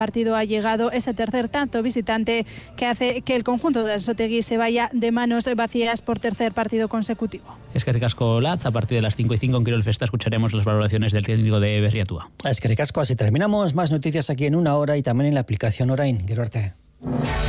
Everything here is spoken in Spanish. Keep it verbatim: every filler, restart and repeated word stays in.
partido ha llegado ese tercer tanto visitante que hace que el conjunto de Anzoátegui se vaya de manos vacías por tercer partido consecutivo. Es que ricasco Latz, a partir de las cinco y cinco en Quirol Festa escucharemos las valoraciones del técnico de Berriatúa. Es que ricasco, así terminamos. Más noticias aquí en una hora y también en la aplicación Orain. Gero arte.